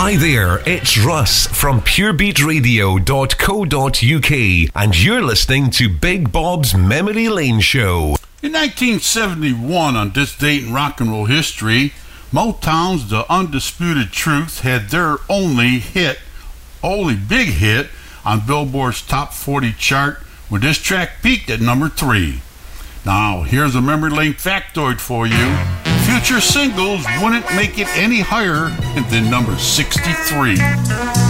Hi there, it's Russ from purebeatradio.co.uk and you're listening to Big Bob's Memory Lane Show. In 1971, on this date in rock and roll history, Motown's The Undisputed Truth had their only big hit on Billboard's Top 40 chart, when this track peaked at number 3. Now, here's a memory lane factoid for you. Future singles wouldn't make it any higher than number 63.